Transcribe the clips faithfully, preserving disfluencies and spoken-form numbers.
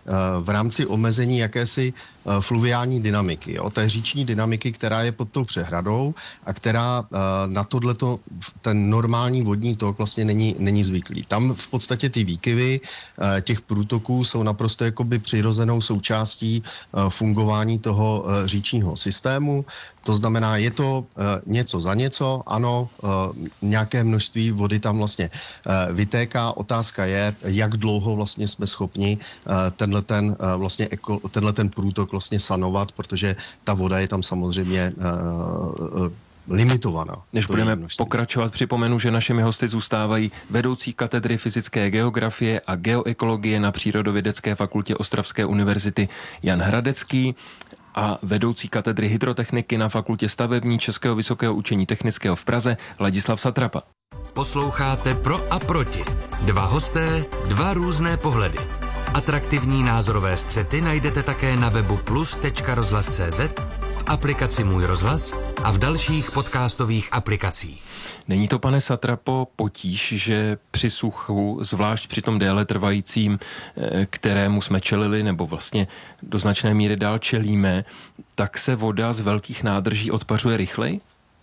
v rámci omezení jakési fluviální dynamiky, jo, té říční dynamiky, která je pod tou přehradou a která na tohleto ten normální vodní tok vlastně není, není zvyklý. Tam v podstatě ty výkyvy těch průtoků jsou naprosto jakoby přirozenou součástí fungování toho říčního systému. To znamená, je to něco za něco, ano, nějaké množství vody tam vlastně vytéká. Otázka je, jak dlouho vlastně jsme schopni tenhle ten, vlastně eko, tenhle ten průtok vlastně sanovat, protože ta voda je tam samozřejmě limitovaná. Než budeme pokračovat, připomenu, že našimi hosty zůstávají vedoucí katedry fyzické geografie a geoekologie na Přírodovědecké fakultě Ostravské univerzity Jan Hradecký a vedoucí katedry hydrotechniky na fakultě stavební Českého vysokého učení technického v Praze Ladislav Satrapa. Posloucháte Pro a proti. Dva hosté, dva různé pohledy. Atraktivní názorové střety najdete také na webu plus tečka rozhlas tečka cé zet, v aplikaci Můj rozhlas a v dalších podcastových aplikacích. Není to, pane Satrapo, potíž, že při suchu, zvlášť při tom déle trvajícím, kterému jsme čelili, nebo vlastně do značné míry dál čelíme, tak se voda z velkých nádrží odpařuje rychleji?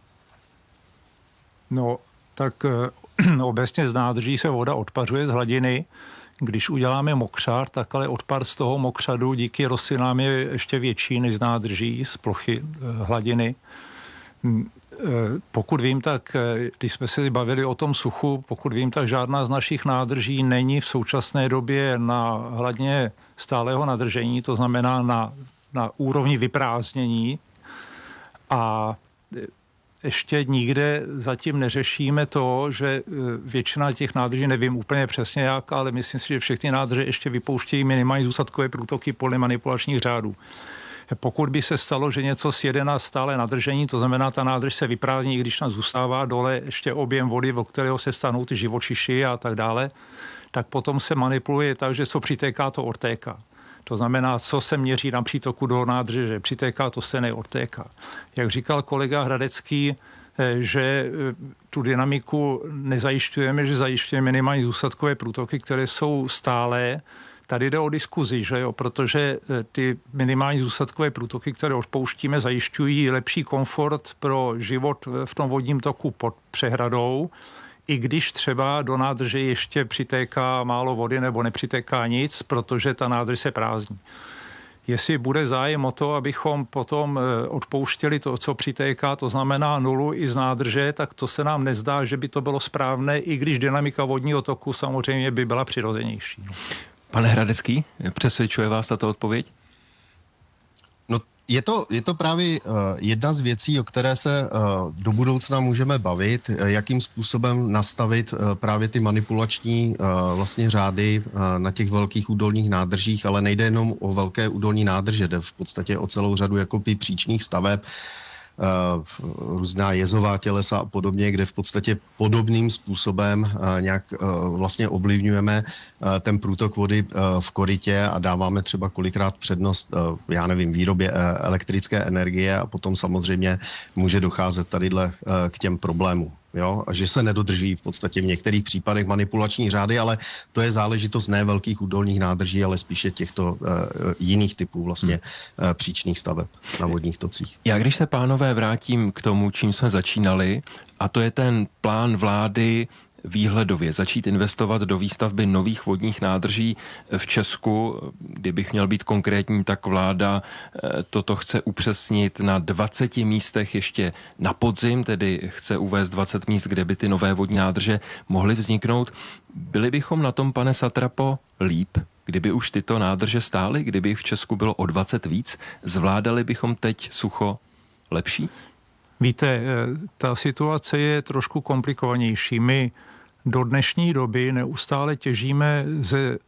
No, tak obecně z nádrží se voda odpařuje z hladiny. Když uděláme mokřad, tak ale odpar z toho mokřadu díky rostlinám je ještě větší než z nádrží, z plochy hladiny. Pokud vím, tak když jsme se bavili o tom suchu, pokud vím, tak žádná z našich nádrží není v současné době na hladině stálého nadržení, to znamená na, na úrovni vyprázdnění. A ještě nikde zatím neřešíme to, že většina těch nádrží, nevím úplně přesně jak, ale myslím si, že všechny nádrže ještě vypouštějí minimální zůstatkové průtoky podle manipulačních řádů. Pokud by se stalo, že něco sjede na stále nadržení, to znamená, ta nádrž se vyprázdní, i když tam zůstává dole ještě objem vody, o kterého se stanou ty živočiši a tak dále, tak potom se manipuluje tak, že co přitéká, to odtéká. To znamená, co se měří na přítoku do nádrže, že přitéká, to se neodtéká. Jak říkal kolega Hradecký, že tu dynamiku nezajišťujeme, že zajišťujeme minimální zůstatkové průtoky, které jsou stálé. Tady jde o diskuzi, že jo, protože ty minimální zůstatkové průtoky, které odpouštíme, zajišťují lepší komfort pro život v tom vodním toku pod přehradou, i když třeba do nádrže ještě přitéká málo vody nebo nepřitéká nic, protože ta nádrž se prázdní. Jestli bude zájem o to, abychom potom odpouštěli to, co přitéká, to znamená nulu i z nádrže, tak to se nám nezdá, že by to bylo správné, i když dynamika vodního toku samozřejmě by byla přirozenější. Pane Hradecký, přesvědčuje vás tato odpověď? No, je to, je to právě uh, jedna z věcí, o které se uh, do budoucna můžeme bavit, jakým způsobem nastavit uh, právě ty manipulační uh, vlastně řády uh, na těch velkých údolních nádržích, ale nejde jenom o velké údolní nádrže, jde v podstatě o celou řadu jakoby příčných staveb, Uh, různá jezová tělesa a podobně, kde v podstatě podobným způsobem uh, nějak uh, vlastně ovlivňujeme uh, ten průtok vody uh, v korytě a dáváme třeba kolikrát přednost, uh, já nevím, výrobě uh, elektrické energie a potom samozřejmě může docházet tadyhle uh, k těm problémům. Jo, a že se nedodrží v podstatě v některých případech manipulační řády, ale to je záležitost ne velkých údolních nádrží, ale spíše těchto uh, jiných typů vlastně uh, příčných staveb na vodních tocích. Já když se, pánové, vrátím k tomu, čím jsme začínali, a to je ten plán vlády výhledově začít investovat do výstavby nových vodních nádrží v Česku. Kdybych měl být konkrétní, tak vláda toto chce upřesnit na dvaceti místech ještě na podzim, tedy chce uvést dvacet míst, kde by ty nové vodní nádrže mohly vzniknout. Byli bychom na tom, pane Satrapo, líp, kdyby už tyto nádrže stály, kdyby v Česku bylo o dvacet víc? Zvládali bychom teď sucho lepší? Víte, ta situace je trošku komplikovanější. My do dnešní doby neustále těžíme ze,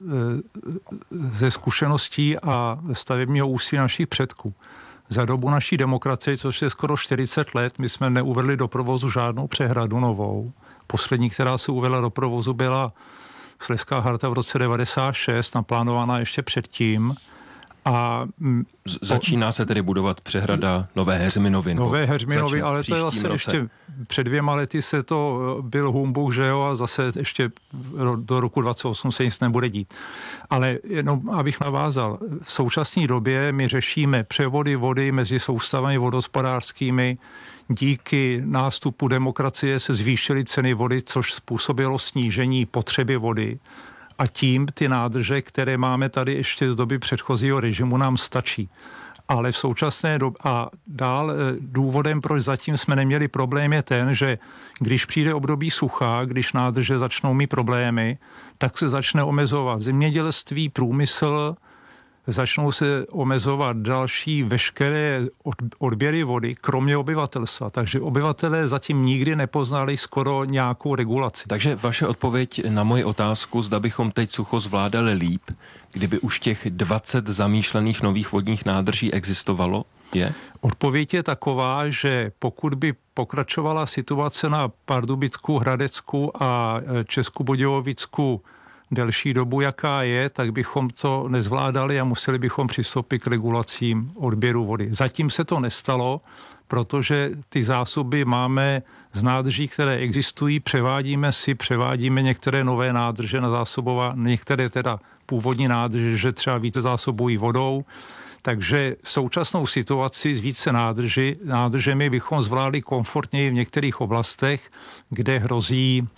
ze zkušeností a stavebního úsilí našich předků. Za dobu naší demokracie, což je skoro čtyřicet let, my jsme neuvedli do provozu žádnou přehradu novou. Poslední, která se uvedla do provozu, byla Slezská Harta v roce devadesát šest, naplánovaná ještě předtím. A Začíná se tedy budovat přehrada Nové Heřminovy. Nové Heřminovy, ale to je zase ještě před dvěma lety se to byl humbuk, že jo, a zase ještě do roku dvacet osm se nic nebude dít. Ale jenom, abych navázal, v současné době my řešíme převody vody mezi soustavami vodohospodářskými. Díky nástupu demokracie se zvýšily ceny vody, což způsobilo snížení potřeby vody. A tím ty nádrže, které máme tady ještě z doby předchozího režimu, nám stačí. Ale v současné době a dál důvodem, proč zatím jsme neměli problém, je ten, že když přijde období sucha, když nádrže začnou mít problémy, tak se začne omezovat zemědělství, průmysl, začnou se omezovat další veškeré odběry vody, kromě obyvatelstva. Takže obyvatelé zatím nikdy nepoznali skoro nějakou regulaci. Takže vaše odpověď na moji otázku, zda bychom teď sucho zvládali líp, kdyby už těch dvacet zamýšlených nových vodních nádrží existovalo, je? Odpověď je taková, že pokud by pokračovala situace na Pardubicku, Hradecku a Českobudějovicku delší dobu, jaká je, tak bychom to nezvládali a museli bychom přistoupit k regulacím odběru vody. Zatím se to nestalo, protože ty zásoby máme z nádrží, které existují, převádíme si, převádíme některé nové nádrže na zásobová, některé teda původní nádrže, že třeba více zásobují vodou, takže současnou situaci s více nádrži, nádržemi bychom zvládli komfortněji v některých oblastech, kde hrozí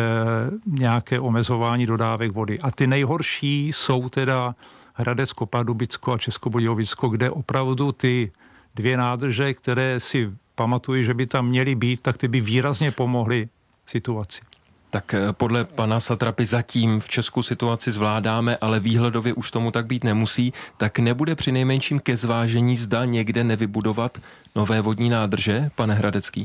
nějaké omezování dodávek vody. A ty nejhorší jsou teda Hradecko, Pardubicko a Českobudějovicko, kde opravdu ty dvě nádrže, které si pamatuju, že by tam měly být, tak ty by výrazně pomohly situaci. Tak podle pana Satrapy zatím v Česku situaci zvládáme, ale výhledově už tomu tak být nemusí, tak nebude přinejmenším ke zvážení, zda někde nevybudovat nové vodní nádrže, pane Hradecký?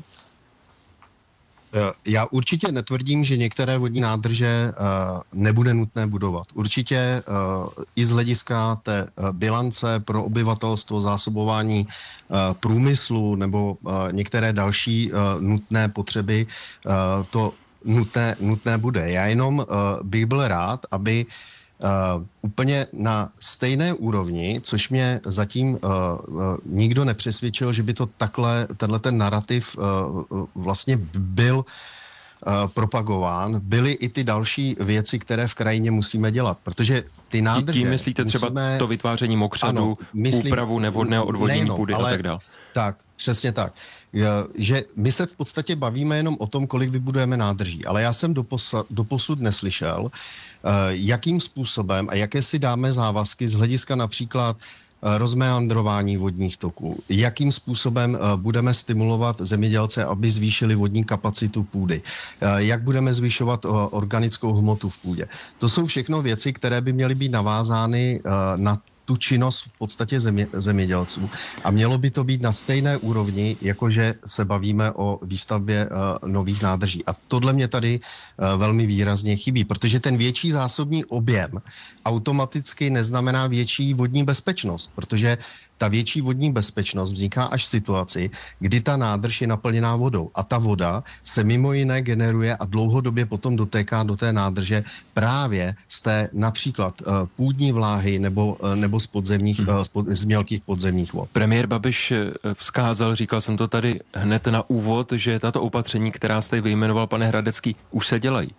Já určitě netvrdím, že některé vodní nádrže uh, nebude nutné budovat. Určitě uh, i z hlediska té uh, bilance pro obyvatelstvo, zásobování uh, průmyslu nebo uh, některé další uh, nutné potřeby, uh, to nutné, nutné bude. Já jenom uh, bych byl rád, aby Uh, úplně na stejné úrovni, což mě zatím uh, uh, nikdo nepřesvědčil, že by to takhle, tenhle ten narrativ uh, vlastně byl uh, propagován, byly i ty další věci, které v krajině musíme dělat, protože ty nádrže... Tím myslíte třeba musíme... to vytváření mokřadů, ano, myslím, úpravu nevhodného odvodnění půdy a tak dále. Tak, přesně tak. Že my se v podstatě bavíme jenom o tom, kolik vybudujeme nádrží, ale já jsem doposa, doposud neslyšel, jakým způsobem a jaké si dáme závazky z hlediska například rozmeandrování vodních toků, jakým způsobem budeme stimulovat zemědělce, aby zvýšili vodní kapacitu půdy, jak budeme zvyšovat organickou hmotu v půdě. To jsou všechno věci, které by měly být navázány na tu činnost v podstatě země, zemědělců. A mělo by to být na stejné úrovni, jakože se bavíme o výstavbě uh, nových nádrží. A tohle mě tady uh, velmi výrazně chybí, protože ten větší zásobní objem automaticky neznamená větší vodní bezpečnost, protože ta větší vodní bezpečnost vzniká až v situaci, kdy ta nádrž je naplněná vodou. A ta voda se mimo jiné generuje a dlouhodobě potom dotéká do té nádrže právě z té například uh, půdní vláhy nebo, uh, nebo z podzemních, hmm. uh, z, pod, z mělkých podzemních vod. Premiér Babiš vzkázal, říkal jsem to tady hned na úvod, že tato opatření, která jste vyjmenoval, pane Hradecký, už se dělají.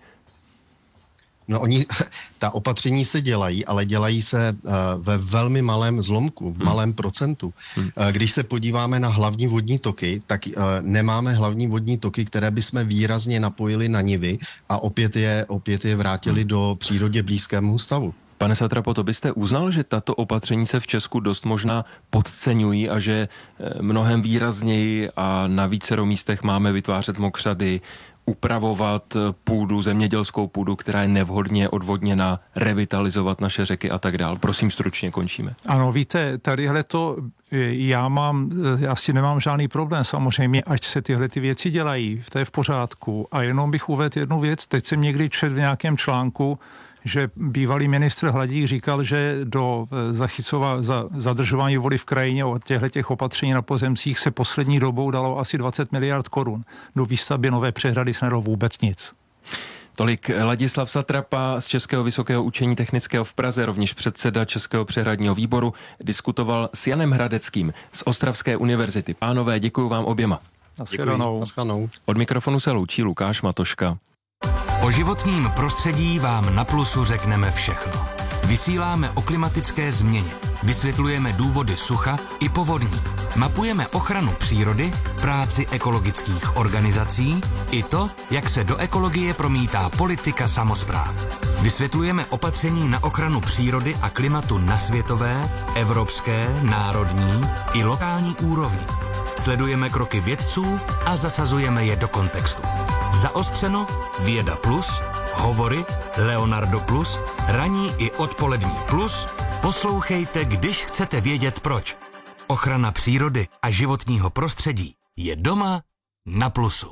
No oni, ta opatření se dělají, ale dělají se uh, ve velmi malém zlomku, v hmm. malém procentu. Hmm. Uh, když se podíváme na hlavní vodní toky, tak uh, nemáme hlavní vodní toky, které bychom výrazně napojili na nivy a opět je, opět je vrátili hmm. do přírodě blízkému stavu. Pane Satrapo, to byste uznal, že tato opatření se v Česku dost možná podceňují a že mnohem výrazněji a na vícero místech máme vytvářet mokřady, upravovat půdu, zemědělskou půdu, která je nevhodně odvodněna, revitalizovat naše řeky a tak dál. Prosím, stručně končíme. Ano, víte, tadyhle to já mám, já si nemám žádný problém samozřejmě, ať se tyhle ty věci dělají, to je v pořádku. A jenom bych uvedl jednu věc, teď jsem někdy četl v nějakém článku, že bývalý ministr Hladík říkal, že do zachycova, za, zadržování vody v krajině od těchto opatření na pozemcích se poslední dobou dalo asi dvacet miliard korun. Do výstavby nové přehrady se nedalo vůbec nic. Tolik Ladislav Satrapa z Českého vysokého učení technického v Praze, rovněž předseda Českého přehradního výboru, diskutoval s Janem Hradeckým z Ostravské univerzity. Pánové, děkuji vám oběma. Děkuji. Od mikrofonu se loučí Lukáš Matoška. O životním prostředí vám na Plusu řekneme všechno. Vysíláme o klimatické změně, vysvětlujeme důvody sucha i povodní, mapujeme ochranu přírody, práci ekologických organizací i to, jak se do ekologie promítá politika samospráv. Vysvětlujeme opatření na ochranu přírody a klimatu na světové, evropské, národní i lokální úrovni. Sledujeme kroky vědců a zasazujeme je do kontextu. Zaostřeno, Věda Plus, Hovory, Leonardo Plus, Ranní i odpolední plus. Poslouchejte, když chcete vědět proč. Ochrana přírody a životního prostředí je doma na Plusu.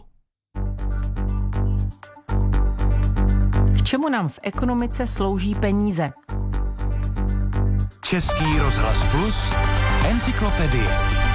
K čemu nám v ekonomice slouží peníze? Český rozhlas Plus, encyklopedie.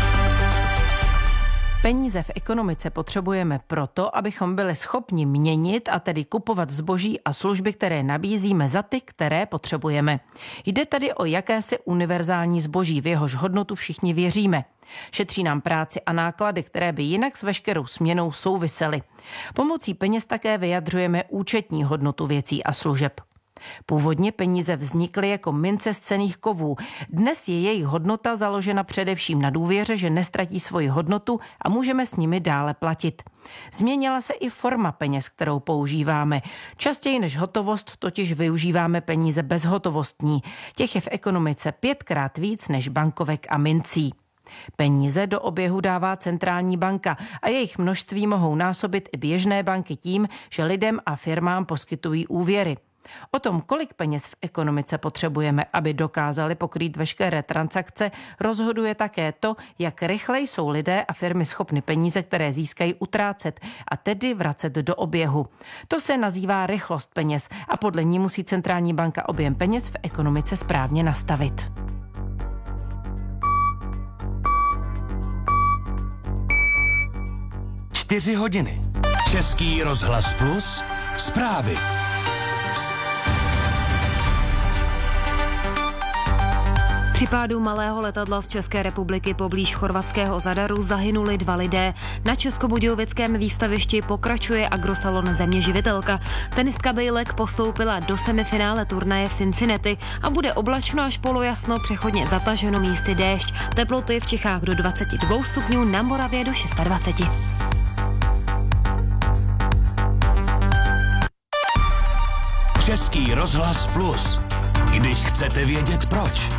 Peníze v ekonomice potřebujeme proto, abychom byli schopni měnit a tedy kupovat zboží a služby, které nabízíme za ty, které potřebujeme. Jde tedy o jakési univerzální zboží, v jehož hodnotu všichni věříme. Šetří nám práci a náklady, které by jinak s veškerou směnou souvisely. Pomocí peněz také vyjadřujeme účetní hodnotu věcí a služeb. Původně peníze vznikly jako mince z cenných kovů. Dnes je jejich hodnota založena především na důvěře, že nestratí svoji hodnotu a můžeme s nimi dále platit. Změnila se i forma peněz, kterou používáme. Častěji než hotovost totiž využíváme peníze bezhotovostní. Těch je v ekonomice pětkrát víc než bankovek a mincí. Peníze do oběhu dává centrální banka a jejich množství mohou násobit i běžné banky tím, že lidem a firmám poskytují úvěry. O tom, kolik peněz v ekonomice potřebujeme, aby dokázali pokrýt veškeré transakce, rozhoduje také to, jak rychle jsou lidé a firmy schopny peníze, které získají, utrácet a tedy vracet do oběhu. To se nazývá rychlost peněz a podle ní musí centrální banka objem peněz v ekonomice správně nastavit. Čtyři hodiny. Český rozhlas Plus, zprávy. Při pádu malého letadla z České republiky poblíž chorvatského Zadaru zahynuli dva lidé. Na českobudějovickém výstavišti pokračuje Agrosalon Země živitelka. Tenistka Bejlek postoupila do semifinále turnaje v Cincinnati a bude oblačno až polojasno, přechodně zataženo, místy déšť. Teploty v Čechách do dvacet dva stupňů, na Moravě do dvacet šest. Český rozhlas Plus. Když chcete vědět proč.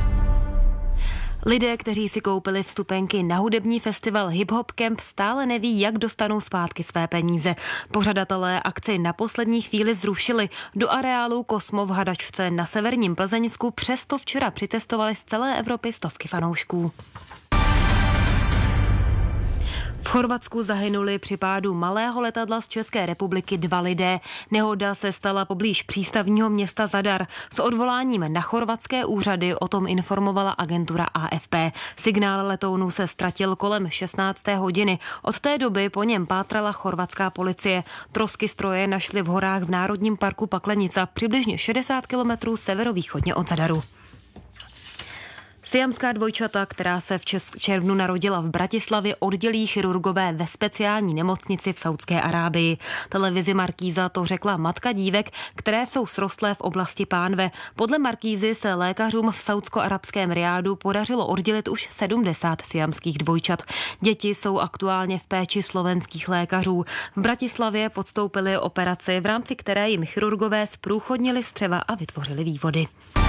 Lidé, kteří si koupili vstupenky na hudební festival Hip Hop Camp, stále neví, jak dostanou zpátky své peníze. Pořadatelé akci na poslední chvíli zrušili. Do areálu Kosmo v Hadačce na severním Plzeňsku přesto včera přicestovali z celé Evropy stovky fanoušků. V Chorvatsku zahynuli při pádu malého letadla z České republiky dva lidé. Nehoda se stala poblíž přístavního města Zadar. S odvoláním na chorvatské úřady o tom informovala agentura A F P. Signál letounu se ztratil kolem šestnácté hodiny. Od té doby po něm pátrala chorvatská policie. Trosky stroje našli v horách v Národním parku Paklenica, přibližně šedesát kilometrů severovýchodně od Zadaru. Siamská dvojčata, která se v červnu narodila v Bratislavě, oddělí chirurgové ve speciální nemocnici v Saudské Arábii. Televizi Markíza to řekla matka dívek, které jsou srostlé v oblasti pánve. Podle Markízy se lékařům v saudsko-arabském Riádu podařilo oddělit už sedmdesát siamských dvojčat. Děti jsou aktuálně v péči slovenských lékařů. V Bratislavě podstoupili operaci, v rámci které jim chirurgové zprůchodnili střeva a vytvořili vývody.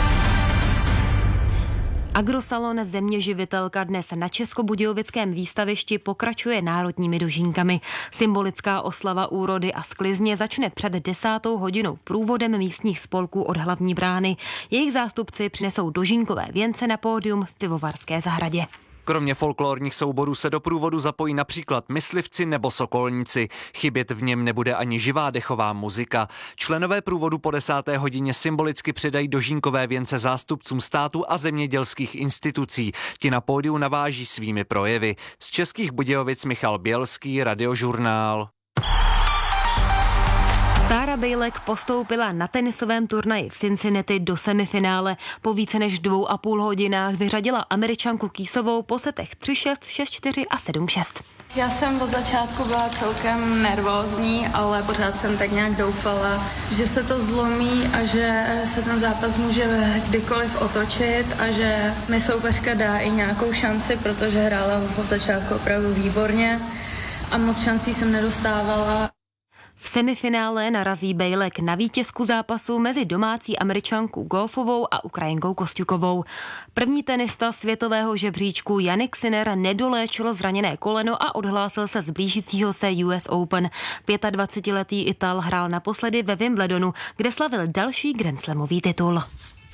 Agrosalon Země živitelka dnes na českobudějovickém výstavišti pokračuje národními dožínkami. Symbolická oslava úrody a sklizně začne před desátou hodinou průvodem místních spolků od hlavní brány. Jejich zástupci přinesou dožínkové věnce na pódium v Pivovarské zahradě. Kromě folklorních souborů se do průvodu zapojí například myslivci nebo sokolníci. Chybět v něm nebude ani živá dechová muzika. Členové průvodu po desáté hodině symbolicky předají dožínkové věnce zástupcům státu a zemědělských institucí. Ti na pódiu naváží svými projevy. Z Českých Budějovic Michal Bělský, Radiožurnál. Sarah Bejlek postoupila na tenisovém turnaji v Cincinnati do semifinále. Po více než dvou a půl hodinách vyřadila Američanku Keysovou po setech tři šest, šest čtyři a sedm šest. Já jsem od začátku byla celkem nervózní, ale pořád jsem tak nějak doufala, že se to zlomí a že se ten zápas může kdykoliv otočit a že mi soupeřka dá i nějakou šanci, protože hrála od začátku opravdu výborně a moc šancí jsem nedostávala. V semifinále narazí Bejlek na vítězku zápasu mezi domácí Američankou Goffovou a Ukrajinkou Kostjukovou. První tenista světového žebříčku Jannik Sinner nedoléčil zraněné koleno a odhlásil se z blížícího se U S Open. dvacetiletý Ital hrál naposledy ve Wimbledonu, kde slavil další grandslamový titul.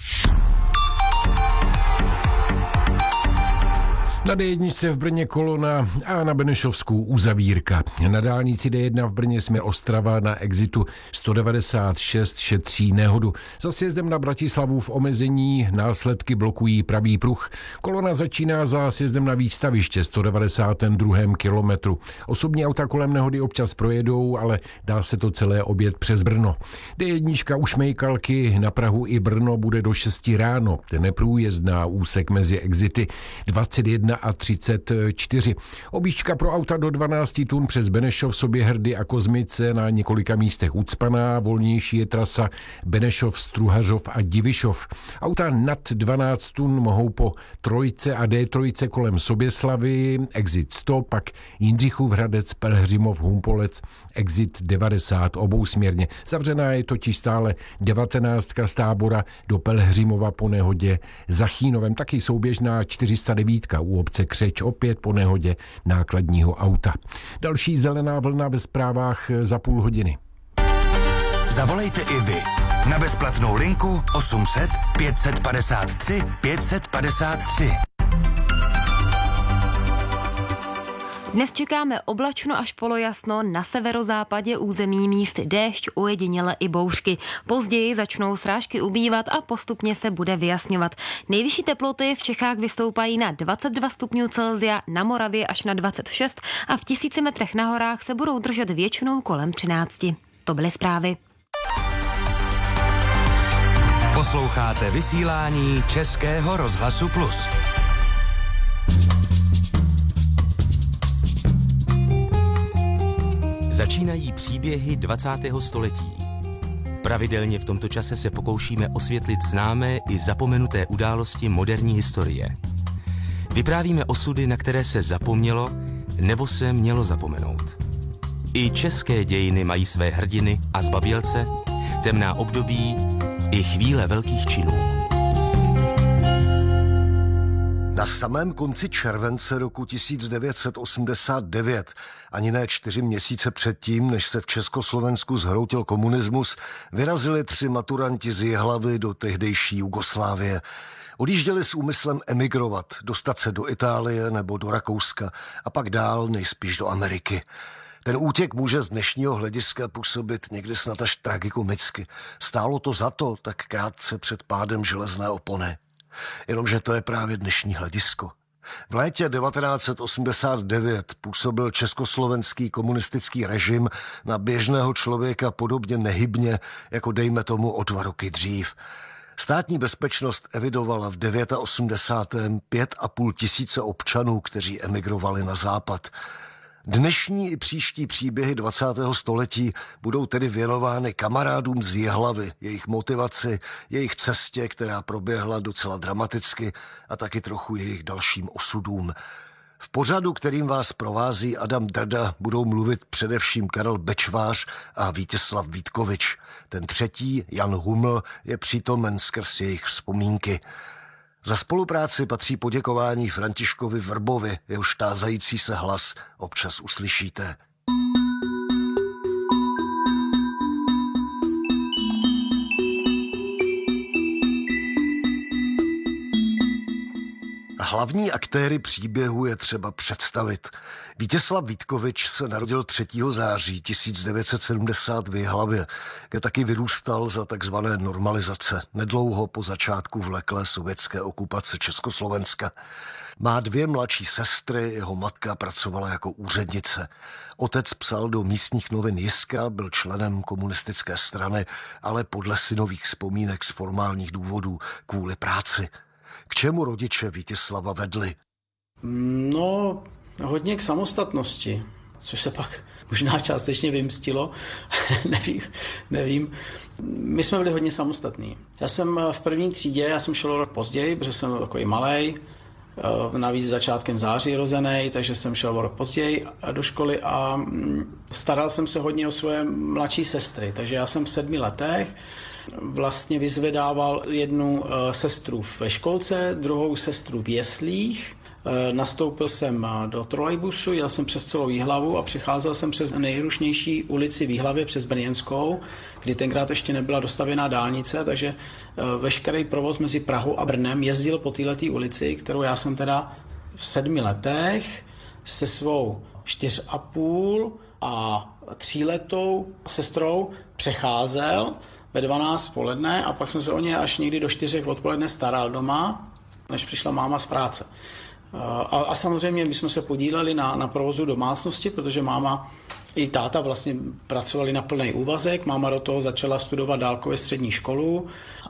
Na D jedna v Brně kolona a na Benešovskou uzavírka. Na dálnici D jedna v Brně směr Ostrava na exitu sto devadesát šest šetří nehodu. Za sjezdem na Bratislavu v omezení následky blokují pravý pruh. Kolona začíná za sjezdem na výstaviště sto devadesátém druhém kilometru. Osobní auta kolem nehody občas projedou, ale dá se to celé objet přes Brno. D jedna u Šmejkalky na Prahu i Brno bude do šesti ráno. Neprůjezdná úsek mezi exity dvacet jedna a třicet čtyři. Objížďka pro auta do dvanácti tun přes Benešov, Soběhrdy a Kozmice na několika místech ucpaná. Volnější je trasa Benešov, Struhařov a Divišov. Auta nad dvanáct tun mohou po trojce a D tři kolem Soběslavy, exit sto, pak Jindřichův Hradec, Pelhřimov, Humpolec, exit devadesát obousměrně. Zavřená je totiž stále devatenáctka z Tábora do Pelhřimova po nehodě za Chínovem. Taky souběžná čtyři sta devět u obce Křeč opět po nehodě nákladního auta. Další zelená vlna ve zprávách za půl hodiny. Zavolejte i vy na bezplatnou linku osm set pět set padesát tři pět set padesát tři. Dnes čekáme oblačno až polojasno, na severozápadě území místy déšť, ojediněle i bouřky. Později začnou srážky ubývat a postupně se bude vyjasňovat. Nejvyšší teploty v Čechách vystoupají na dvacet dva stupňů Celsia, na Moravě až na dvacet šest a v tisíci metrech na horách se budou držet většinou kolem třinácti. To byly zprávy. Posloucháte vysílání Českého rozhlasu Plus. Začínají příběhy dvacátého století. Pravidelně v tomto čase se pokoušíme osvětlit známé i zapomenuté události moderní historie. Vyprávíme osudy, na které se zapomnělo nebo se mělo zapomenout. I české dějiny mají své hrdiny a zbabělce, temná období i chvíle velkých činů. Na samém konci července roku tisíc devět set osmdesát devět, ani ne čtyři měsíce předtím, než se v Československu zhroutil komunismus, vyrazili tři maturanti z Jihlavy do tehdejší Jugoslávie. Odjížděli s úmyslem emigrovat, dostat se do Itálie nebo do Rakouska a pak dál nejspíš do Ameriky. Ten útěk může z dnešního hlediska působit někdy snad až tragikomicky. Stálo to za to tak krátce před pádem železné opony. Jenomže to je právě dnešní hledisko. V létě devatenáct set osmdesát devět působil československý komunistický režim na běžného člověka podobně nehybně, jako dejme tomu o dva roky dřív. Státní bezpečnost evidovala v osmdesátém devátém pět a půl tisíce občanů, kteří emigrovali na západ. Dnešní i příští příběhy dvacátého století budou tedy věnovány kamarádům z Jihlavy, jejich motivaci, jejich cestě, která proběhla docela dramaticky, a taky trochu jejich dalším osudům. V pořadu, kterým vás provází Adam Drda, budou mluvit především Karel Bečvář a Vítězslav Vítkovič. Ten třetí, Jan Huml, je přítomen skrz jejich vzpomínky. Za spolupráci patří poděkování Františkovi Vrbovi, jehož tázající se hlas občas uslyšíte. Hlavní aktéry příběhu je třeba představit. Vítězslav Vítkovič se narodil třetího září tisíc devět set sedmdesát v Jihlavě, kde taky vyrůstal za takzvané normalizace, nedlouho po začátku vleklé sovětské okupace Československa. Má dvě mladší sestry, jeho matka pracovala jako úřednice. Otec psal do místních novin Jiskra, byl členem komunistické strany, ale podle synových vzpomínek z formálních důvodů kvůli práci. K čemu rodiče Vítězslava vedli? No, hodně k samostatnosti, což se pak možná částečně vymstilo, nevím, nevím. My jsme byli hodně samostatní. Já jsem v první třídě, já jsem šel rok později, protože jsem byl takový malej, navíc začátkem září rozený, takže jsem šel rok později do školy a staral jsem se hodně o svoje mladší sestry, takže já jsem v sedmi letech vlastně vyzvedával jednu sestru ve školce, druhou sestru v jeslích. Nastoupil jsem do trolejbusu, jel jsem přes celou Jihlavu a přicházel jsem přes nejrušnější ulici v Jihlavě, přes Brněnskou, kdy tenkrát ještě nebyla dostavěná dálnice, takže veškerý provoz mezi Prahou a Brnem jezdil po této ulici, kterou já jsem teda v sedmi letech se svou čtyř a půl a tříletou sestrou přecházel ve dvanáct poledne a pak jsem se o ně až někdy do čtyřech odpoledne staral doma, než přišla máma z práce. A, a samozřejmě my jsme se podíleli na, na provozu domácnosti, protože máma i táta vlastně pracovali na plný úvazek. Máma do toho začala studovat dálkově střední školu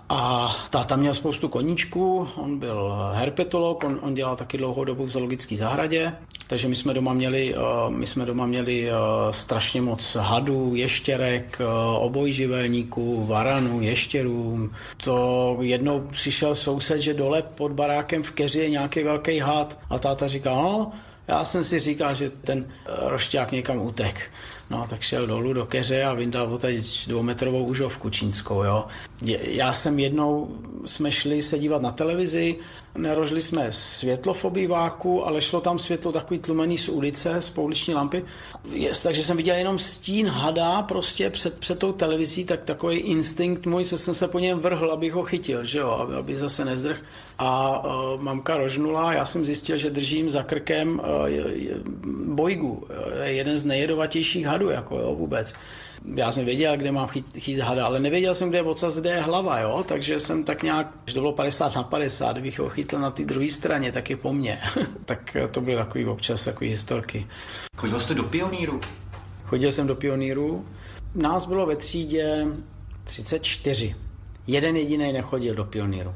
a táta měl spoustu koníčků, on byl herpetolog, on, on dělal taky dlouhou dobu v zoologické zahradě, takže my jsme doma měli, my jsme doma měli strašně moc hadů, ještěrek, obojživelníků, varanů, ještěrů. To jednou přišel soused, že dole pod barákem v keři je nějaký velký had a táta říká, no, já jsem si říkal, že ten rošťák někam utek. No, tak šel dolů do keře a vyndal odteď dvoumetrovou užovku čínskou, jo. Já jsem jednou, jsme šli se dívat na televizi, nerožili jsme světlo v obýváku, ale šlo tam světlo takový tlumený z ulice, z pouliční lampy. Jest, takže jsem viděl jenom stín hada prostě před, před tou televizí, tak takový instinkt můj, co jsem se po něm vrhl, abych ho chytil, že jo, aby, aby zase nezdrh. A uh, mamka rožnula, já jsem zjistil, že držím za krkem uh, bojgu, jeden z nejjedovatějších hadů, jako jo, vůbec. Já jsem věděl, kde mám chyt, chytit hada, ale nevěděl jsem, kde je ocas, kde je hlava, jo, takže jsem tak nějak, že to bylo padesát na padesát, kdybych ho chytil na té druhé straně, tak je po mně. Tak to byly takový občas takový historky. Chodil jste do pionýru? Chodil jsem do pionýru. Nás bylo ve třídě třicet čtyři. Jeden jediný nechodil do pionýru.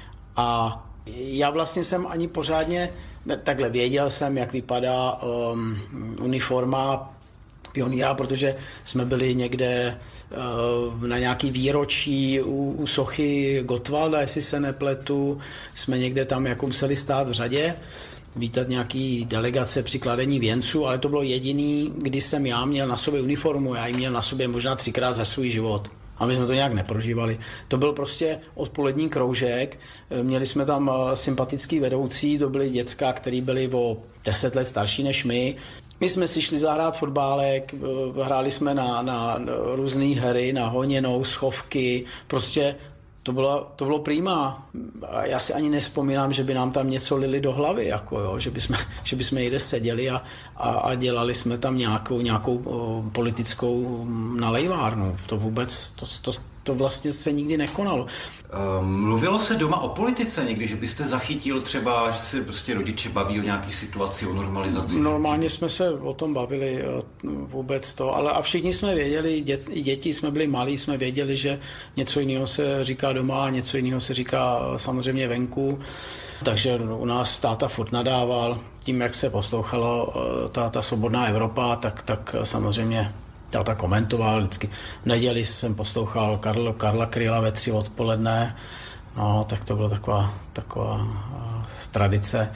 A já vlastně jsem ani pořádně, takhle věděl jsem, jak vypadá um, uniforma pionýra, protože jsme byli někde uh, na nějaký výročí u, u sochy Gottwalda, jestli se nepletu, jsme někde tam jako museli stát v řadě, vítat nějaký delegace při kladení věnců, ale to bylo jediný, kdy jsem já měl na sobě uniformu, já ji měl na sobě možná třikrát za svůj život. A my jsme to nějak neprožívali. To byl prostě odpolední kroužek, měli jsme tam sympatický vedoucí, to byli děcka, který byli o deset let starší než my. My jsme si šli zahrát fotbálek, hráli jsme na, na různé hry, na honěnou, schovky, prostě to bylo, to bylo prima. A já si ani nevzpomínám, že by nám tam něco lili do hlavy, jako jo, že bychom, že bychom někde seděli a, a, a dělali jsme tam nějakou, nějakou o, politickou nalejvárnu. To vůbec, to, to, to vlastně se nikdy nekonalo. Mluvilo se doma o politice někdy, že byste zachytil třeba, že se prostě rodiče baví o nějaký situaci, o normalizaci? Normálně jsme se o tom bavili vůbec to, ale a všichni jsme věděli, dět, i děti jsme byli malí, jsme věděli, že něco jiného se říká doma, něco jiného se říká samozřejmě venku. Takže u nás táta furt nadával, tím, jak se poslouchalo ta, ta svobodná Evropa, tak, tak samozřejmě táta komentoval vždycky. V neděli jsem poslouchal Karla, Karla Kryla ve tři odpoledne, no, tak to byla taková, taková uh, tradice.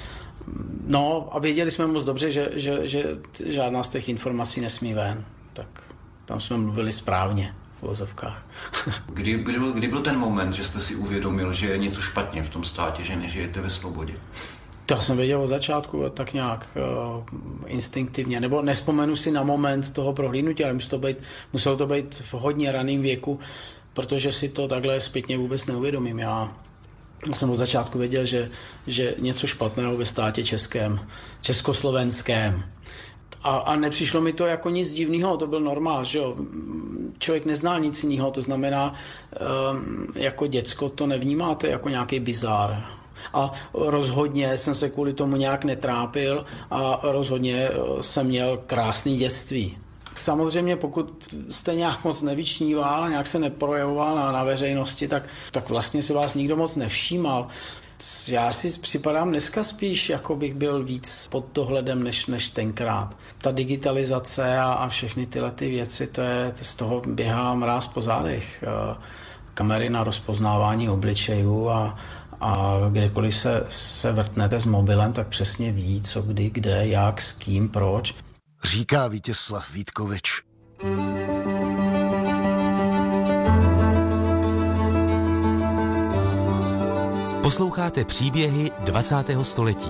No a věděli jsme moc dobře, že, že, že žádná z těch informací nesmí ven, tak tam jsme mluvili správně v uvozovkách. Kdy, kdy, byl, kdy byl ten moment, že jste si uvědomil, že je něco špatně v tom státě, že nežijete ve svobodě? To jsem věděl od začátku tak nějak uh, instinktivně, nebo nespomenu si na moment toho prohlídnutí, ale muselo to být, muselo to být v hodně raném věku, protože si to takhle zpětně vůbec neuvědomím. Já jsem od začátku věděl, že, že něco špatného ve státě českém, československém. A, a nepřišlo mi to jako nic divného, to byl normál, že jo. Člověk nezná nic jiného, to znamená, um, jako děcko to nevnímáte jako nějaký bizár. A rozhodně jsem se kvůli tomu nějak netrápil a rozhodně jsem měl krásný dětství. Samozřejmě pokud jste nějak moc nevyčníval, nějak se neprojevoval na, na veřejnosti, tak, tak vlastně si vás nikdo moc nevšímal. Já si připadám dneska spíš, jako bych byl víc pod dohledem než, než tenkrát. Ta digitalizace a, a všechny tyhle ty věci, to je, to z toho běhá mráz po zádech. Kamery na rozpoznávání obličejů a, a kdekoliv se, se vrtnete s mobilem, tak přesně ví, co kdy, kde, jak, s kým, proč. Říká Vítězslav Vítkovič. Posloucháte příběhy dvacátého století.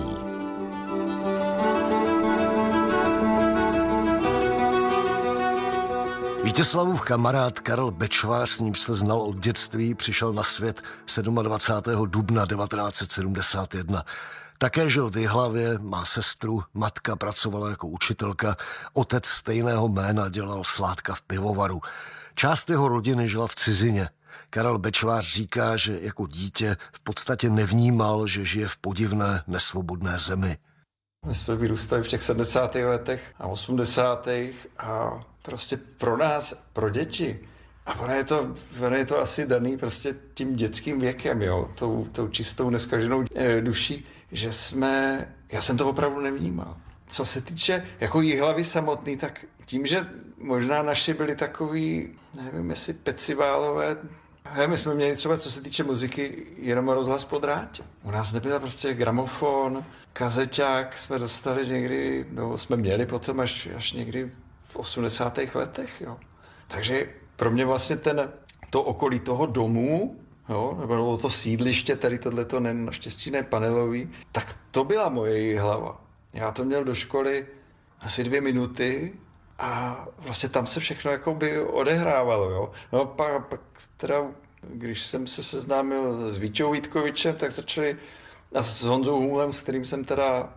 Vítězslavův kamarád Karel Bečvář, s ním se znal od dětství, přišel na svět dvacátého sedmého dubna devatenáct set sedmdesát jedna. Také žil v Jihlavě, má sestru, matka pracovala jako učitelka, otec stejného jména dělal sládka v pivovaru. Část jeho rodiny žila v cizině. Karel Bečvář říká, že jako dítě v podstatě nevnímal, že žije v podivné, nesvobodné zemi. My jsme vyrůstali v těch sedmdesátých letech a osmdesátých a prostě pro nás, pro děti, a ono je to, ono je to asi daný prostě tím dětským věkem, jo, tou, tou čistou neskaženou e, duší, že jsme, já jsem to opravdu nevnímal. Co se týče jako Jihlavy samotný, tak tím, že možná naši byli takový, nevím, jestli peciválové, my jsme měli třeba, co se týče muziky, jenom rozhlas po drátě. U nás nebyl prostě gramofon, kazeťák jsme dostali někdy, no jsme měli potom až, až někdy v osmdesátých letech, jo. Takže pro mě vlastně ten, to okolí toho domu, jo, nebo to sídliště, tady tohleto ne, naštěstí ne panelový, tak to byla moje hlava. Já to měl do školy asi dvě minuty a vlastně tam se všechno jakoby odehrávalo, jo. No pak, pak teda, když jsem se seznámil s Víťou Vítkovičem, tak začali a s Honzou Hůlem, s kterým jsem teda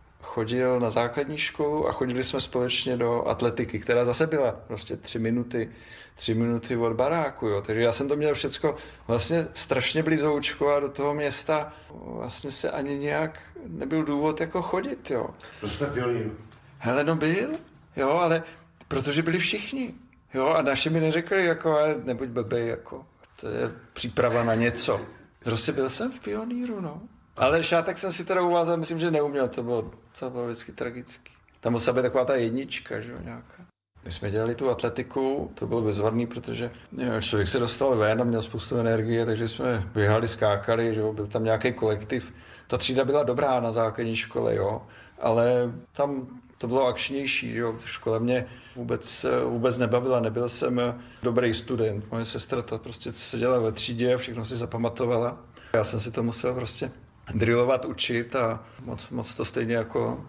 chodil na základní školu a chodili jsme společně do atletiky, která zase byla prostě tři minuty, tři minuty od baráku, jo. Takže já jsem to měl všecko vlastně strašně blízoučko a do toho města vlastně se ani nějak nebyl důvod jako chodit, jo. Prostě pionýr. Hele, no byl, jo, ale protože byli všichni, jo, a naši mi neřekli, jako, nebuď blbej, jako, to je příprava na něco. Prostě byl jsem v pionýru, no. Ale šátek jsem si teda uvázal, myslím, že neuměl, to bylo, to bylo vždycky tragický. Tam musela být taková ta jednička, že jo, nějaká. My jsme dělali tu atletiku, to bylo bezvadný, protože jo, člověk se dostal ven a měl spoustu energie, takže jsme běhali, skákali, že jo, byl tam nějaký kolektiv. Ta třída byla dobrá na základní škole, jo, ale tam to bylo akčnější, že jo, škola mě vůbec, vůbec nebavila, nebyl jsem dobrý student. Moje sestra ta prostě seděla ve třídě a všechno si zapamatovala. Já jsem si to musel prostě drillovat, učit a moc, moc to stejně jako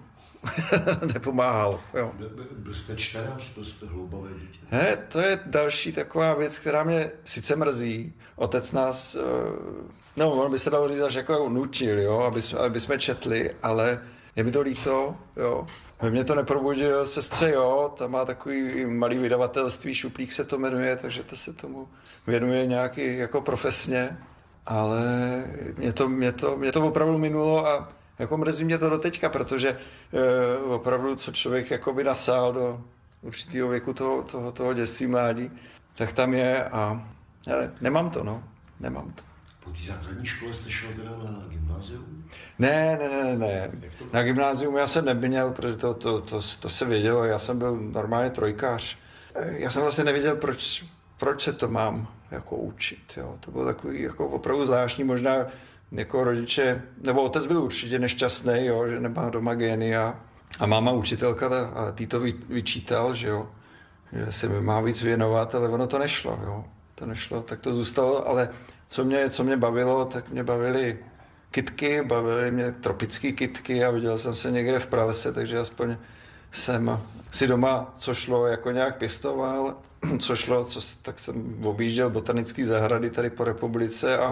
nepomáhalo. Jo. Byl jste čtenář, byl jste hloubavé dítě? He, to je další taková věc, která mě sice mrzí. Otec nás, no on by se dalo říct, že jako nutil, jo, aby, aby jsme četli, ale je mi to líto, jo. Ve mně to neprobudil sestře, jo, tam má takový malý vydavatelství, Šuplík se to jmenuje, takže to se tomu věnuje nějaký jako profesně. Ale mě to, mě, to, mě to opravdu minulo a jako mrzí mě to do teďka, protože e, opravdu, co člověk jakoby nasál do určitého věku toho, toho, toho dětství, mládí, tak tam je a ale nemám to, no, nemám to. Po té základní škole jste šel teda na gymnázium? Ne, ne, ne, ne. Na gymnázium já jsem neměl, protože to, to, to, to se vědělo, já jsem byl normálně trojkář. Já jsem vlastně nevěděl, proč, proč se to mám jako učit, jo. To bylo takový jako opravdu zvláštní, možná jako rodiče, nebo otec byl určitě nešťastný, jo, že nemá doma génia a máma učitelka a tý to vyčítal, že jo, že se mi má víc věnovat, ale ono to nešlo, jo, to nešlo, tak to zůstalo, ale co mě, co mě bavilo, tak mě bavily kytky, bavily mě tropické kytky a viděl jsem se někde v pralese, takže aspoň jsem si doma, co šlo, jako nějak pěstoval, co šlo, co, tak jsem objížděl botanické zahrady tady po republice a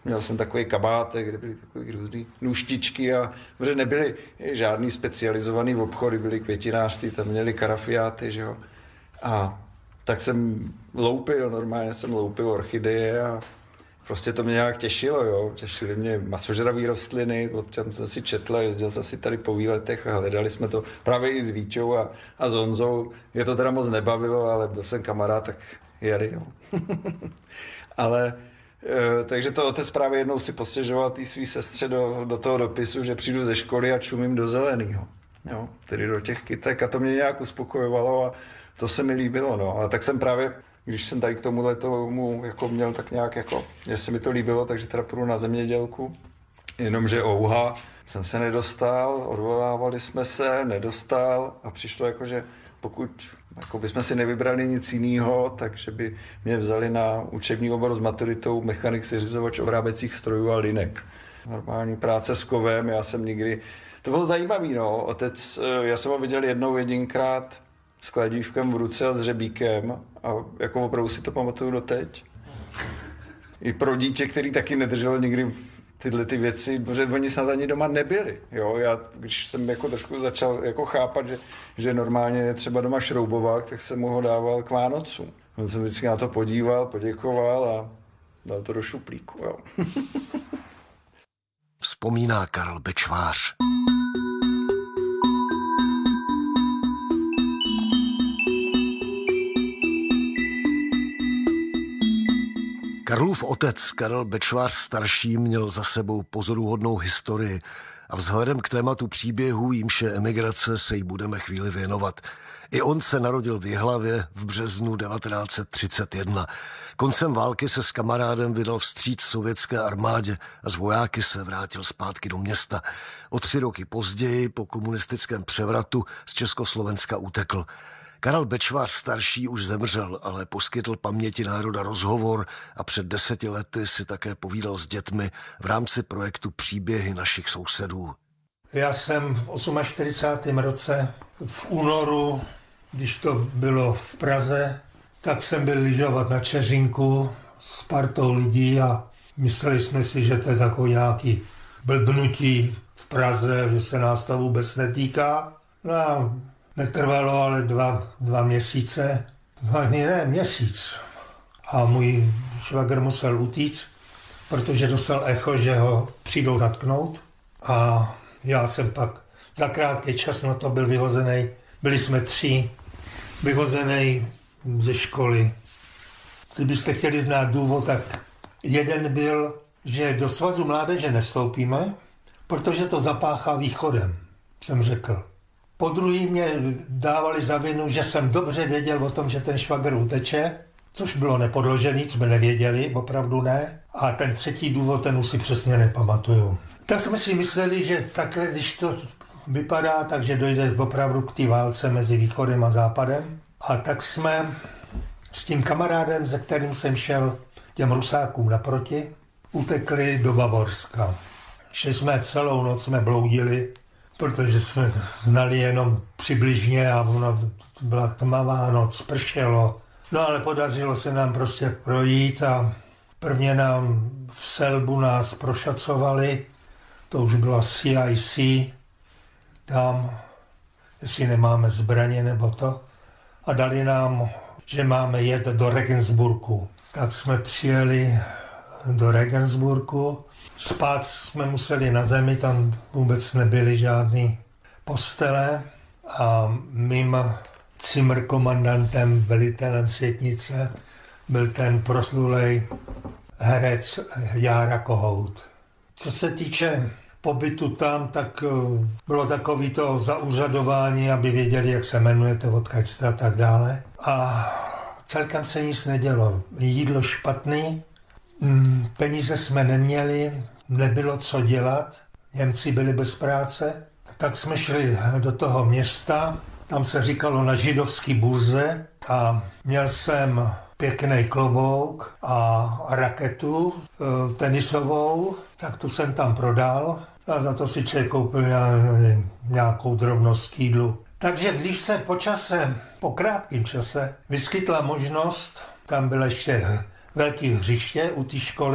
Měl jsem takový kabátek, kde byly takový různý nůštičky a protože nebyly žádný specializovaný obchody, byly květinářství, tam měli karafiáty, že jo. A tak jsem loupil, normálně jsem loupil orchideje a prostě to mě nějak těšilo, jo. Těšily mě masožravý rostliny, o čem jsem si četl, jezdil jsem si tady po výletech a hledali jsme to právě i s Víčou a, a s Honzou. Mě to teda moc nebavilo, ale byl jsem kamarád, tak jeli, jo. Ale e, takže to otec právě jednou si postěžoval tý svý sestře do, do toho dopisu, že přijdu ze školy a čumím do zeleného, jo, tedy do těch kytek a to mě nějak uspokojovalo a to se mi líbilo, no. A tak jsem právě, když jsem tady k tomuhle tomu jako měl tak nějak jako, že se mi to líbilo, takže teda půjdu na zemědělku, jenomže ouha, jsem se nedostal, odvolávali jsme se, nedostal a přišlo jako, že pokud jako bychom si nevybrali nic jiného, takže by mě vzali na učební obor s maturitou mechanik, seřizovač obráběcích strojů a linek. Normální práce s kovem, já jsem nikdy... To bylo zajímavý, no. Otec, já jsem ho viděl jednou jedinkrát s kladívkem v ruce a s řebíkem a jako opravdu si to pamatuju doteď. I pro dítě, který taky nedržel nikdy tyhle ty věci, protože oni snad ani doma nebyli. Jo? Já, když jsem jako trošku začal jako chápat, že, že normálně je třeba doma šroubovat, tak jsem mu ho dával k Vánocům. On jsem vždycky na to podíval, poděkoval a dal to do šuplíku. Jo? Vzpomíná Karel Bečvář. Karlův otec Karel Bečvář starší měl za sebou pozoruhodnou historii a vzhledem k tématu příběhů, jímž je emigrace, se jí budeme chvíli věnovat. I on se narodil v Jihlavě v březnu devatenáct set třicet jedna. Koncem války se s kamarádem vydal vstříc sovětské armádě a z vojáky se vrátil zpátky do města. O tři roky později, po komunistickém převratu, z Československa utekl. Karel Bečvář starší už zemřel, ale poskytl paměti národa rozhovor a před deseti lety si také povídal s dětmi v rámci projektu Příběhy našich sousedů. Já jsem v čtyřicátém osmém roce v únoru, když to bylo v Praze, tak jsem byl lyžovat na Čeřinku s partou lidí a mysleli jsme si, že to je takový nějaký blbnutí v Praze, že se nás to vůbec netýká. No a netrvalo ale dva, dva měsíce, ani ne, měsíc. A můj švagr musel utíct, protože dostal echo, že ho přijdou zatknout. A já jsem pak za krátký čas na to byl vyhozený. Byli jsme tři, vyhozený ze školy. Kdybyste chtěli znát důvod, tak jeden byl, že do Svazu mládeže nestoupíme, protože to zapáchá východem, jsem řekl. Po druhý mě dávali za vinu, že jsem dobře věděl o tom, že ten švagr uteče, což bylo nepodložený, jsme nevěděli, opravdu ne. A ten třetí důvod, ten už si přesně nepamatuju. Tak jsme si mysleli, že takhle, když to vypadá, takže dojde opravdu k té válce mezi východem a západem. A tak jsme s tím kamarádem, se kterým jsem šel těm Rusákům naproti, utekli do Bavorska. Šli jsme celou noc, jsme bloudili, protože jsme znali jenom přibližně a ona byla tmavá noc, pršelo. No ale podařilo se nám prostě projít a prvně nám v Selbu nás prošacovali, to už byla C I C, tam, jestli nemáme zbraně nebo to, a dali nám, že máme jet do Regensburgu. Tak jsme přijeli do Regensburgu. Spát jsme museli na zemi, tam vůbec nebyly žádný postele a mým cimrkomandantem, velitelem Světnice, byl ten proslulej herec Jára Kohout. Co se týče pobytu tam, tak bylo takový to zaúřadování, aby věděli, jak se jmenujete, odkud jste a tak dále. A celkem se nic nedělo. Jídlo špatný, peníze jsme neměli, nebylo co dělat, Němci byli bez práce, tak jsme šli do toho města, tam se říkalo na židovský burze a měl jsem pěkný klobouk a raketu tenisovou, tak tu jsem tam prodal a za to si člověk koupil nějakou drobnost k jídlu. Takže když se po čase, po krátkém čase, vyskytla možnost, tam bylo ještě velké hřiště u té školy,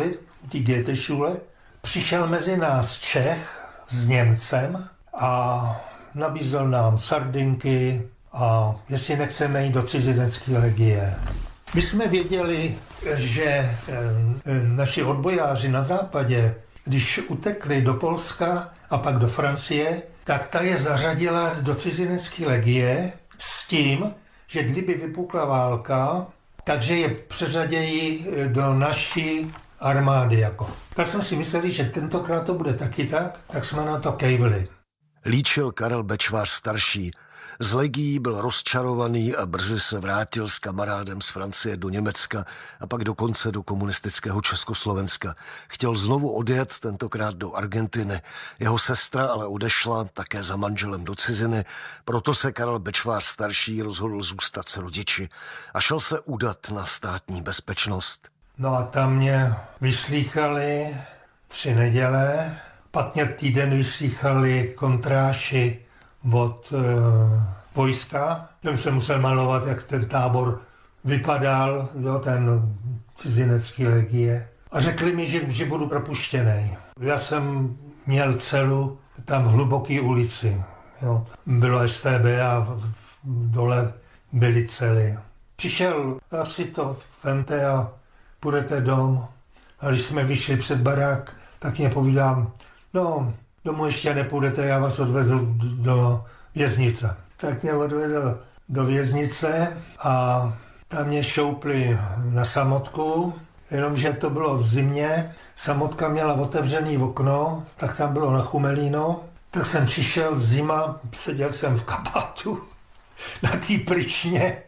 té Goethe-šule. Přišel mezi nás Čech s Němcem a nabízel nám sardinky a jestli nechceme jít do cizinecké legie. My jsme věděli, že naši odbojáři na západě, když utekli do Polska a pak do Francie, tak ta je zařadila do cizinecké legie s tím, že kdyby vypukla válka, takže je přeřadějí do naší armády. Jako. Tak jsme si mysleli, že tentokrát to bude taky tak, tak jsme na to kejvili. Líčil Karel Bečvář starší. Z legií byl rozčarovaný a brzy se vrátil s kamarádem z Francie do Německa a pak dokonce do komunistického Československa. Chtěl znovu odjet, tentokrát do Argentiny. Jeho sestra ale odešla také za manželem do ciziny, proto se Karel Bečvář starší rozhodl zůstat s rodiči a šel se udat na státní bezpečnost. No a tam mě vyslýchali tři neděle, pak mě týden vyslýchali kontráši od e, vojska. Ten se musel malovat, jak ten tábor vypadal, jo, ten cizinecký legie. A řekli mi, že, že budu propuštěný. Já jsem měl celu tam v hluboké ulici. Jo. Bylo S T B a v, v, dole byly cely. Přišel, asi to vemte a půjdete dom. A když jsme vyšli před barák, tak mě povídám, no, domů ještě nepůjdete, já vás odvedu do věznice. Tak mě odvedl do věznice a tam mě šoupli na samotku, jenomže to bylo v zimě. Samotka měla otevřený okno, tak tam bylo nachumelíno. Tak jsem přišel zima, seděl jsem v kabátu na té pryčně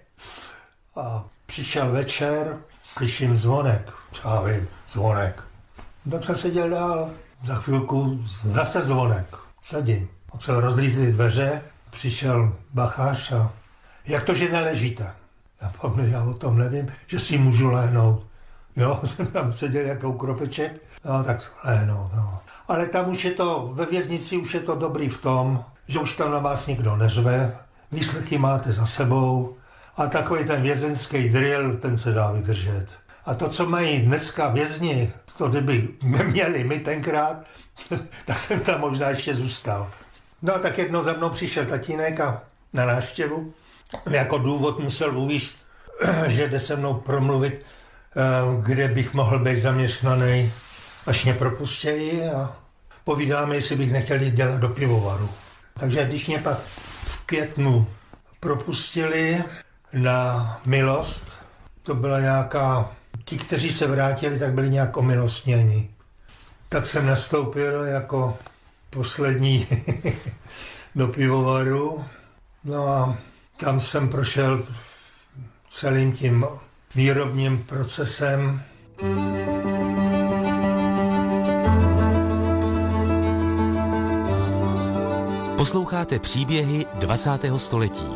a přišel večer, slyším zvonek, já vím, zvonek. Tak jsem seděl dál. Za chvilku zase zvonek. Sedím. On se rozlízli dveře, přišel bachář a jak to, že neležíte? Já, já o tom nevím, že si můžu lehnout. Jo, jsem tam seděl jako kropeček, no, tak lehnout. No. Ale tam už je to, ve věznici už je to dobrý v tom, že už tam na vás nikdo neřve, výslechy máte za sebou a takový ten vězenský drill, ten se dá vydržet. A to, co mají dneska vězni, to kdyby měli my tenkrát, tak jsem tam možná ještě zůstal. No a tak jednou za mnou přišel tatínek a na návštěvu. Jako důvod musel uvést, že jde se mnou promluvit, kde bych mohl být zaměstnaný, až mě propustějí a povídáme, jestli bych nechtěl jít dělat do pivovaru. Takže když mě pak v květnu propustili na milost, to byla nějaká... Ti, kteří se vrátili, tak byli nějak omilostněni. Tak jsem nastoupil jako poslední do pivovaru. No a tam jsem prošel celým tím výrobním procesem. Posloucháte příběhy dvacátého století.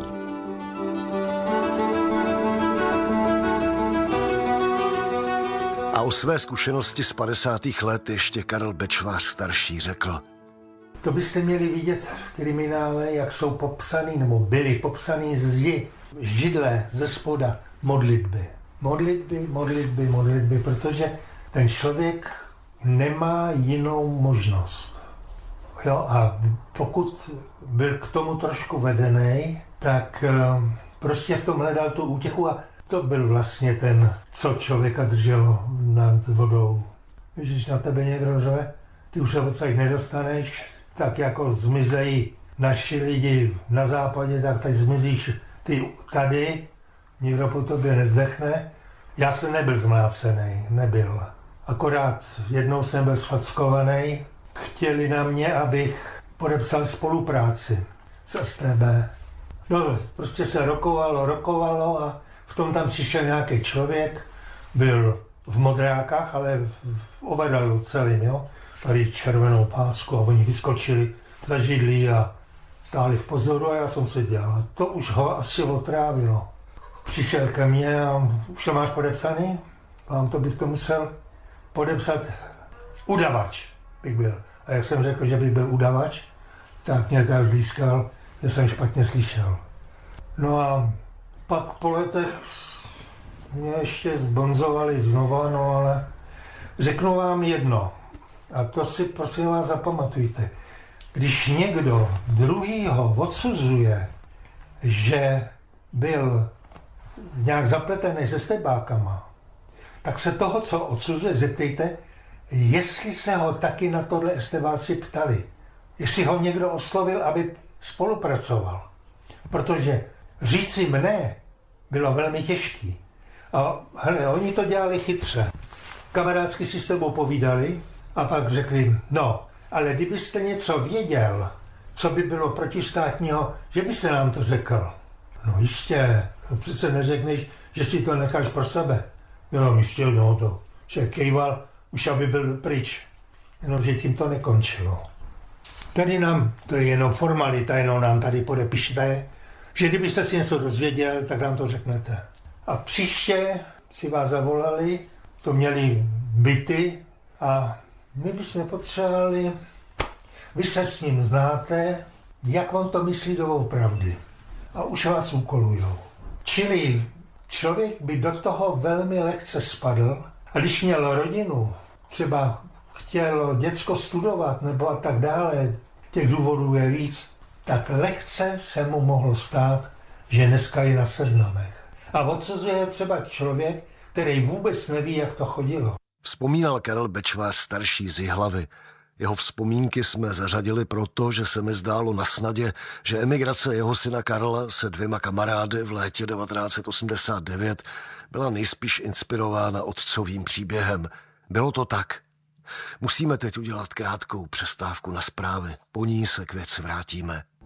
A o své zkušenosti z padesátých let ještě Karel Bečvář starší řekl. To byste měli vidět v kriminále, jak jsou popsaný, nebo byly popsaný zdi, židle ze spoda modlitby. Modlitby, modlitby, modlitby, protože ten člověk nemá jinou možnost. Jo, a pokud byl k tomu trošku vedený, tak prostě v tom hledal tu útěchu a to byl vlastně ten, co člověka drželo nad vodou. Když na tebe někdo řve, ty už se odsaď nedostaneš, tak jako zmizejí naši lidi na západě, tak teď zmizíš ty tady, nikdo po tobě nezdechne. Já jsem nebyl zmlácený, nebyl. Akorát jednou jsem byl sfackovaný, chtěli na mě, abych podepsal spolupráci s S T B. No, prostě se rokovalo, rokovalo a v tom tam přišel nějaký člověk, byl v modrákách, ale v overallu celým, jo. Tady červenou pásku a oni vyskočili za židlí a stáli v pozoru a já jsem se dělal. A to už ho asi otrávilo. Přišel ke mně a už to máš podepsaný? Vám to bych to musel podepsat. Udavač bych byl. A jak jsem řekl, že bych byl udavač, tak mě teda získal, že jsem špatně slyšel. No a pak po letech mě ještě zbonzovali znova, no ale Řeknu vám jedno, a to si prosím vás zapamatujte. Když někdo druhýho odsuzuje, že byl nějak zapletený se stebákama, tak se toho, co odsuzuje, zeptejte, jestli se ho taky na tohle estebáci ptali. Jestli ho někdo oslovil, aby spolupracoval. Protože říct si mne bylo velmi těžký. A hele, oni to dělali chytře. Kamarádsky si s tebou povídali a pak řekli, no, ale kdybyste něco věděl, co by bylo protistátního, že byste nám to řekl. No jistě, přece neřekneš, že si to necháš pro sebe. No jistě, no to, že kejval, už aby byl pryč. Jenomže tím to nekončilo. Tady nám, to je jenom formalita, jenom nám tady podepište, že kdybyste si něco dozvěděl, tak nám to řeknete. A příště si vás zavolali, to měli byty a my bychom potřebovali, vy se s ním znáte, jak on to myslí doopravdy. A už vás úkolujou. Čili člověk by do toho velmi lehce spadl a když měl rodinu, třeba chtěl děcko studovat nebo a tak dále, těch důvodů je víc, tak lehce se mu mohlo stát, že dneska je na seznamech. A odsuzuje třeba člověk, který vůbec neví, jak to chodilo. Vzpomínal Karel Bečvář starší z Jihlavy. Jeho vzpomínky jsme zařadili proto, že se mi zdálo na snadě, že emigrace jeho syna Karla se dvěma kamarády v létě devatenáct set osmdesát devět byla nejspíš inspirována otcovým příběhem. Bylo to tak. Musíme teď udělat krátkou přestávku na zprávy. Po ní se k věci vrátíme.